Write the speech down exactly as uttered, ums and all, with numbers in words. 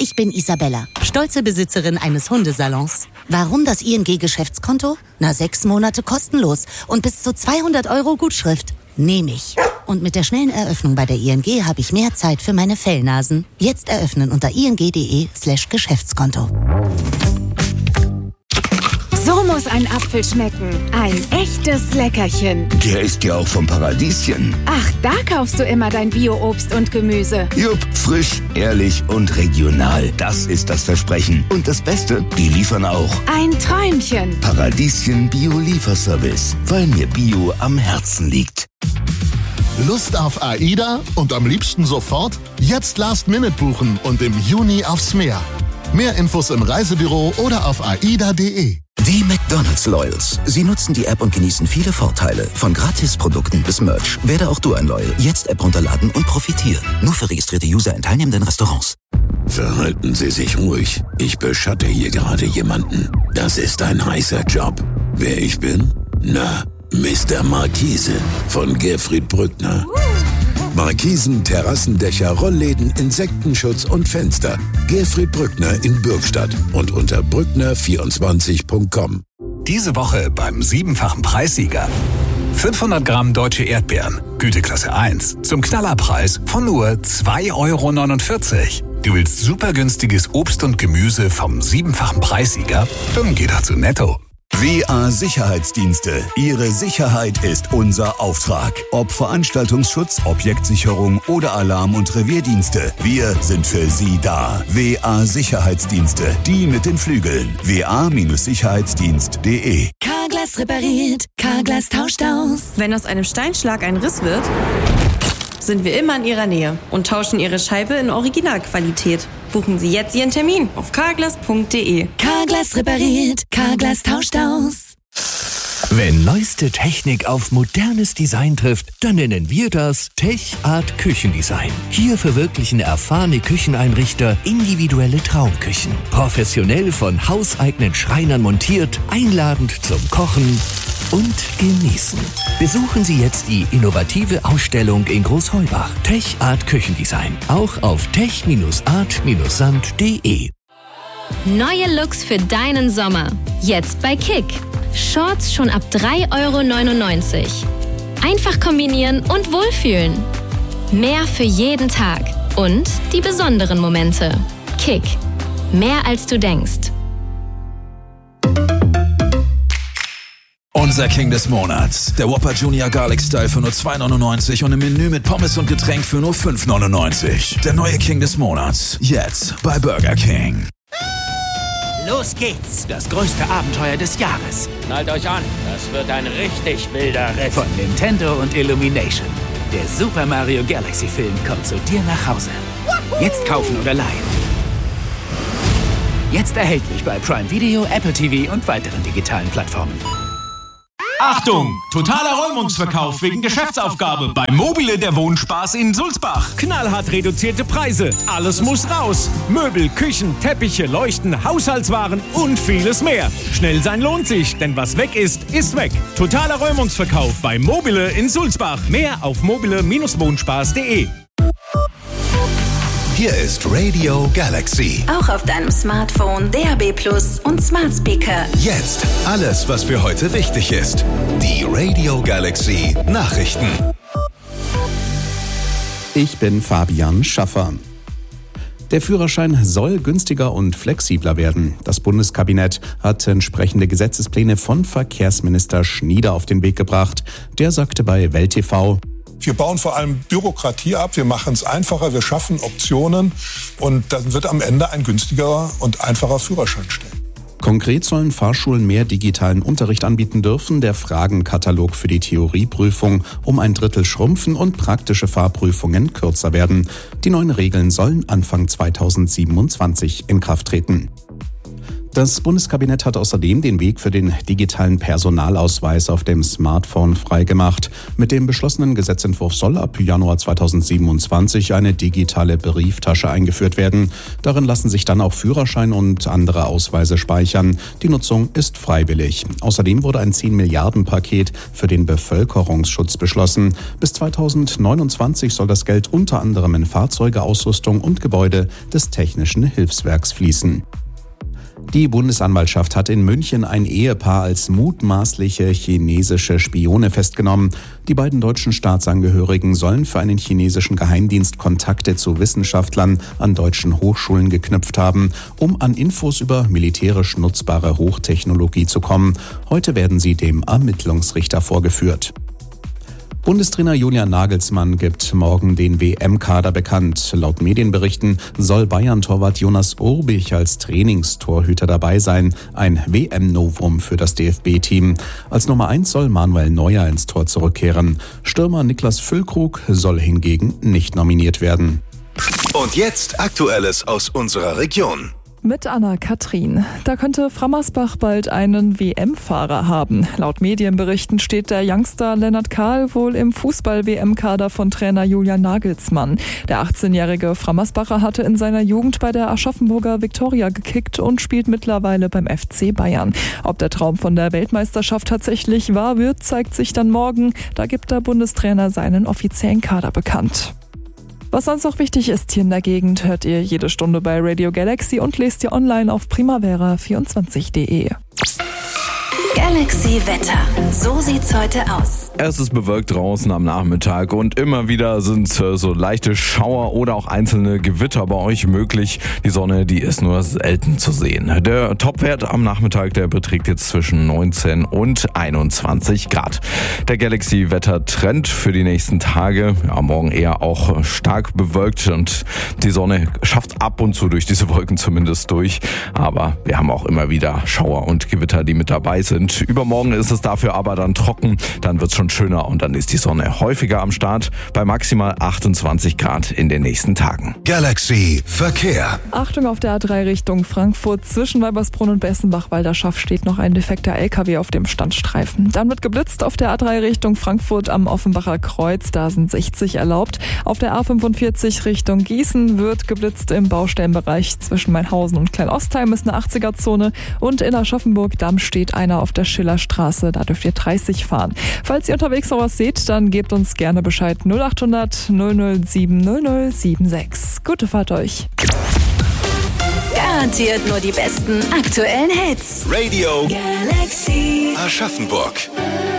ich bin Isabella, stolze Besitzerin eines Hundesalons. Warum das I N G-Geschäftskonto? Na, sechs Monate kostenlos und bis zu zweihundert Euro Gutschrift. Nehme ich. Und mit der schnellen Eröffnung bei der I N G habe ich mehr Zeit für meine Fellnasen. Jetzt eröffnen unter ing.de slash Geschäftskonto. So muss ein Apfel schmecken. Ein echtes Leckerchen. Der ist ja auch vom Paradieschen. Ach, da kaufst du immer dein Bio-Obst und Gemüse. Jupp, frisch, ehrlich und regional. Das ist das Versprechen. Und das Beste, die liefern auch. Ein Träumchen. Paradieschen Bio-Lieferservice. Weil mir Bio am Herzen liegt. Lust auf AIDA und am liebsten sofort? Jetzt Last Minute buchen und im Juni aufs Meer. Mehr Infos im Reisebüro oder auf aida punkt de. Die McDonald's Loyals. Sie nutzen die App und genießen viele Vorteile. Von Gratisprodukten bis Merch. Werde auch du ein Loyal. Jetzt App runterladen und profitieren. Nur für registrierte User in teilnehmenden Restaurants. Verhalten Sie sich ruhig. Ich beschatte hier gerade jemanden. Das ist ein heißer Job. Wer ich bin? Na, Mister Markise von Gerfried Brückner. Markisen, Terrassendächer, Rollläden, Insektenschutz und Fenster. Gerfried Brückner in Bürgstadt und unter brückner vierundzwanzig punkt com. Diese Woche beim siebenfachen Preissieger. fünfhundert Gramm deutsche Erdbeeren, Güteklasse eins, zum Knallerpreis von nur zwei Euro neunundvierzig. Du willst super günstiges Obst und Gemüse vom siebenfachen Preissieger? Dann geh doch zu Netto. W A Sicherheitsdienste. Ihre Sicherheit ist unser Auftrag. Ob Veranstaltungsschutz, Objektsicherung oder Alarm- und Revierdienste. Wir sind für Sie da. W A Sicherheitsdienste. Die mit den Flügeln. w a Sicherheitsdienst punkt de. Carglass repariert. Carglass tauscht aus. Wenn aus einem Steinschlag ein Riss wird, sind wir immer in Ihrer Nähe und tauschen Ihre Scheibe in Originalqualität. Buchen Sie jetzt Ihren Termin auf carglass punkt de. Carglass repariert. Carglass tauscht aus. Wenn neueste Technik auf modernes Design trifft, dann nennen wir das Tech Art Küchendesign. Hier verwirklichen erfahrene Kücheneinrichter individuelle Traumküchen. Professionell von hauseigenen Schreinern montiert, einladend zum Kochen und Genießen. Besuchen Sie jetzt die innovative Ausstellung in Großheubach. Tech Art Küchendesign. Auch auf tech art sand punkt de. Neue Looks für deinen Sommer. Jetzt bei Kick. Shorts schon ab drei Euro neunundneunzig. Einfach kombinieren und wohlfühlen. Mehr für jeden Tag. Und die besonderen Momente. Kick. Mehr als du denkst. Unser King des Monats. Der Whopper Junior Garlic Style für nur zwei neunundneunzig und im Menü mit Pommes und Getränk für nur fünf neunundneunzig. Der neue King des Monats. Jetzt bei Burger King. Los geht's. Das größte Abenteuer des Jahres. Schnallt euch an. Das wird ein richtig wilder Ritt. Von Nintendo und Illumination. Der Super Mario Galaxy Film kommt zu dir nach Hause. Jetzt kaufen oder leihen. Jetzt erhältlich bei Prime Video, Apple T V und weiteren digitalen Plattformen. Achtung! Totaler Räumungsverkauf wegen Geschäftsaufgabe bei Mobile der Wohnspaß in Sulzbach. Knallhart reduzierte Preise. Alles muss raus. Möbel, Küchen, Teppiche, Leuchten, Haushaltswaren und vieles mehr. Schnell sein lohnt sich, denn was weg ist, ist weg. Totaler Räumungsverkauf bei Mobile in Sulzbach. Mehr auf mobile Wohnspaß punkt de. Hier ist Radio Galaxy. Auch auf deinem Smartphone, D A B Plus und Smart Speaker. Jetzt alles, was für heute wichtig ist. Die Radio Galaxy Nachrichten. Ich bin Fabian Schaffer. Der Führerschein soll günstiger und flexibler werden. Das Bundeskabinett hat entsprechende Gesetzespläne von Verkehrsminister Schnieder auf den Weg gebracht. Der sagte bei Welt T V: Wir bauen vor allem Bürokratie ab, wir machen es einfacher, wir schaffen Optionen und dann wird am Ende ein günstigerer und einfacher Führerschein stehen. Konkret sollen Fahrschulen mehr digitalen Unterricht anbieten dürfen, der Fragenkatalog für die Theorieprüfung um ein Drittel schrumpfen und praktische Fahrprüfungen kürzer werden. Die neuen Regeln sollen Anfang zweitausendsiebenundzwanzig in Kraft treten. Das Bundeskabinett hat außerdem den Weg für den digitalen Personalausweis auf dem Smartphone freigemacht. Mit dem beschlossenen Gesetzentwurf soll ab Januar zweitausendsiebenundzwanzig eine digitale Brieftasche eingeführt werden. Darin lassen sich dann auch Führerschein und andere Ausweise speichern. Die Nutzung ist freiwillig. Außerdem wurde ein zehn Milliarden Paket für den Bevölkerungsschutz beschlossen. Bis zweitausendneunundzwanzig soll das Geld unter anderem in Fahrzeuge, Ausrüstung und Gebäude des Technischen Hilfswerks fließen. Die Bundesanwaltschaft hat in München ein Ehepaar als mutmaßliche chinesische Spione festgenommen. Die beiden deutschen Staatsangehörigen sollen für einen chinesischen Geheimdienst Kontakte zu Wissenschaftlern an deutschen Hochschulen geknüpft haben, um an Infos über militärisch nutzbare Hochtechnologie zu kommen. Heute werden sie dem Ermittlungsrichter vorgeführt. Bundestrainer Julian Nagelsmann gibt morgen den W M-Kader bekannt. Laut Medienberichten soll Bayern-Torwart Jonas Urbich als Trainingstorhüter dabei sein. Ein W M-Novum für das D F B-Team. Als Nummer eins soll Manuel Neuer ins Tor zurückkehren. Stürmer Niklas Füllkrug soll hingegen nicht nominiert werden. Und jetzt Aktuelles aus unserer Region. Mit Anna-Kathrin. Da könnte Frammersbach bald einen W M-Fahrer haben. Laut Medienberichten steht der Youngster Lennart Kahl wohl im Fußball-W M-Kader von Trainer Julian Nagelsmann. Der achtzehnjährige Frammersbacher hatte in seiner Jugend bei der Aschaffenburger Viktoria gekickt und spielt mittlerweile beim F C Bayern. Ob der Traum von der Weltmeisterschaft tatsächlich wahr wird, zeigt sich dann morgen. Da gibt der Bundestrainer seinen offiziellen Kader bekannt. Was sonst noch wichtig ist hier in der Gegend, hört ihr jede Stunde bei Radio Galaxy und lest ihr online auf primavera vierundzwanzig punkt de. Galaxy Wetter. So sieht's heute aus. Es ist bewölkt draußen am Nachmittag und immer wieder sind äh, so leichte Schauer oder auch einzelne Gewitter bei euch möglich. Die Sonne, die ist nur selten zu sehen. Der Topwert am Nachmittag, der beträgt jetzt zwischen neunzehn und einundzwanzig Grad. Der Galaxy-Wetter-Trend für die nächsten Tage, ja, morgen eher auch stark bewölkt und die Sonne schafft ab und zu durch diese Wolken zumindest durch. Aber wir haben auch immer wieder Schauer und Gewitter, die mit dabei sind. Übermorgen ist es dafür aber dann trocken, dann wird es schon schöner und dann ist die Sonne häufiger am Start bei maximal achtundzwanzig Grad in den nächsten Tagen. Galaxy Verkehr. Achtung auf der A drei Richtung Frankfurt. Zwischen Weibersbrunn und Bessenbach-Walderschaft steht noch ein defekter L K W auf dem Standstreifen. Dann wird geblitzt auf der A drei Richtung Frankfurt am Offenbacher Kreuz. Da sind sechzig erlaubt. Auf der A fünfundvierzig Richtung Gießen wird geblitzt im Baustellenbereich zwischen Mainhausen und Kleinostheim ist eine achtziger-Zone. Und in Aschaffenburg-Damm steht einer auf der Schillerstraße. Da dürft ihr dreißig fahren. Falls ihr unterwegs noch was seht, dann gebt uns gerne Bescheid. null achthundert null null sieben null null sieben sechs. Gute Fahrt euch. Garantiert nur die besten aktuellen Hits. Radio Galaxy Aschaffenburg.